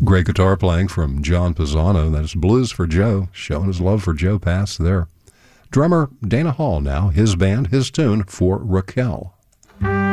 Great guitar playing from John Pisano. That's Blues for Joe, showing his love for Joe Pass there. Drummer Dana Hall now, his band, his tune for Raquel.